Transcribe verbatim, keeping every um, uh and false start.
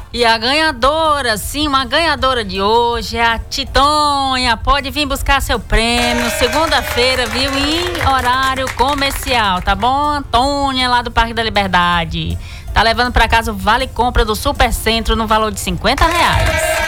E a ganhadora, sim, uma ganhadora de hoje é a Titonha. Pode vir buscar seu prêmio segunda-feira, viu? Em horário comercial, tá bom? Antônia, lá do Parque da Liberdade. Tá levando pra casa o vale compra do Supercentro no valor de cinquenta reais.